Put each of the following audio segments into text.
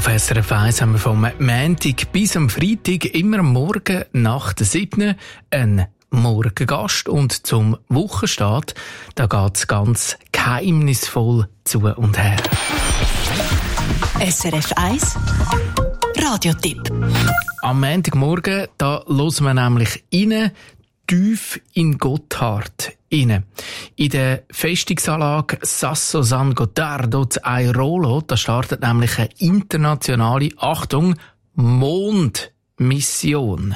SRF 1 haben wir vom Montag bis am Freitag immer am Morgen nach der 7. einen Morgengast. Und zum Wochenstart, da geht es ganz geheimnisvoll zu und her. SRF 1 Radiotipp. Am Montagmorgen, da hören wir nämlich rein, tief in Gotthard rein. In der Festungsanlage Sasso San Gottardo zu Airolo, da startet nämlich eine internationale, Achtung, Mondmission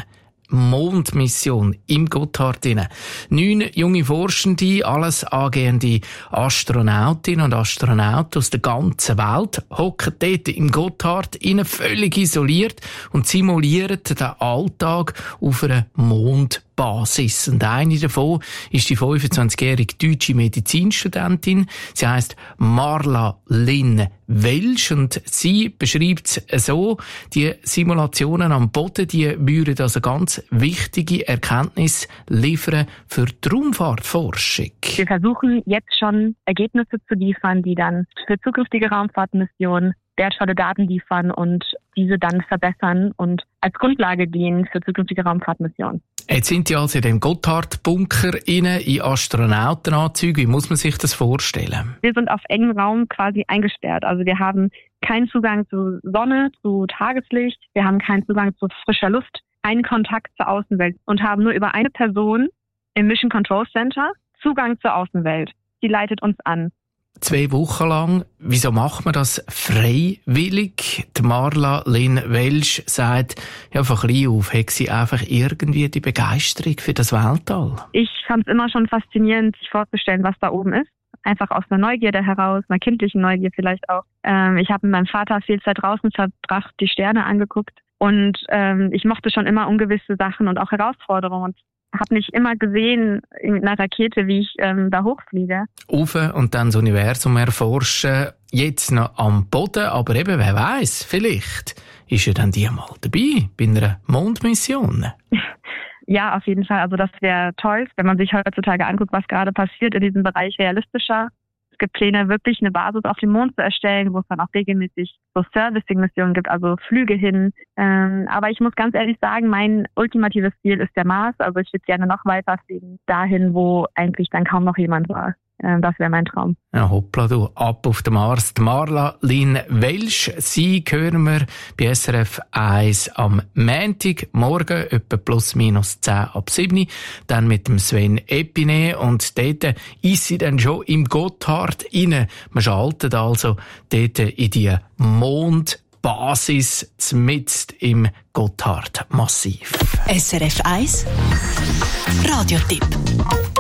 im Gotthard rein. 9 junge Forschende, alles angehende Astronautinnen und Astronauten aus der ganzen Welt, hocken dort im Gotthard rein, völlig isoliert und simulieren den Alltag auf einer Mondbasis. Und eine davon ist die 25-jährige deutsche Medizinstudentin. Sie heisst Marla Lynn Welsch und sie beschreibt es so, die Simulationen am Boden, die würden also ganz wichtige Erkenntnisse liefern für die Raumfahrtforschung. Wir versuchen jetzt schon Ergebnisse zu liefern, die dann für zukünftige Raumfahrtmissionen wertvolle Daten liefern und diese dann verbessern und als Grundlage dienen für zukünftige Raumfahrtmissionen. Jetzt sind die also in dem Gotthard-Bunker in Astronautenanzügen. Wie muss man sich das vorstellen? Wir sind auf engem Raum quasi eingesperrt. Also wir haben keinen Zugang zu Sonne, zu Tageslicht. Wir haben keinen Zugang zu frischer Luft, keinen Kontakt zur Außenwelt und haben nur über eine Person im Mission Control Center Zugang zur Außenwelt. Die leitet uns an. 2 Wochen lang. Wieso macht man das freiwillig? Die Marla Lynn Welsch sagt, ja, von klein auf hat sie einfach irgendwie die Begeisterung für das Weltall. Ich fand es immer schon faszinierend, sich vorzustellen, was da oben ist. Einfach aus einer Neugierde heraus, einer kindlichen Neugier vielleicht auch. Ich habe mit meinem Vater viel Zeit draußen verbracht, die Sterne angeguckt. Und ich mochte schon immer ungewisse Sachen und auch Herausforderungen. Und habe nicht immer gesehen mit einer Rakete, wie ich da hochfliege. Ufe und dann das Universum erforschen, jetzt noch am Boden, aber eben, wer weiß, vielleicht ist ja dann die mal dabei bei einer Mondmission. Ja, auf jeden Fall. Also das wäre toll, wenn man sich heutzutage anguckt, was gerade passiert in diesem Bereich realistischer. Es gibt Pläne, wirklich eine Basis auf dem Mond zu erstellen, wo es dann auch regelmäßig so Servicing-Missionen gibt, also Flüge hin. Aber ich muss ganz ehrlich sagen, mein ultimatives Ziel ist der Mars. Also ich würde gerne noch weiter fliegen, dahin, wo eigentlich dann kaum noch jemand war. Das wäre mein Traum. Ja, hoppla du, ab auf den Mars. Die Marla Lynn Welsch, sie hören wir bei SRF 1 am Montag, morgen, etwa plus minus 10 ab 7. Dann mit dem Sven Epine und dort ist sie dann schon im Gotthard rein. Man schaltet also dort in die Mondbasis mitten im Gotthard-Massiv. SRF 1 Radiotipp.